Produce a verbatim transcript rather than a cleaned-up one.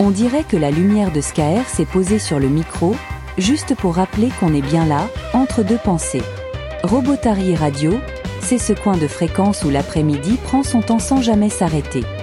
On dirait que la lumière de Scaer s'est posée sur le micro, juste pour rappeler qu'on est bien là, entre deux pensées. Robotary Radio, c'est ce coin de fréquence où l'après-midi prend son temps sans jamais s'arrêter.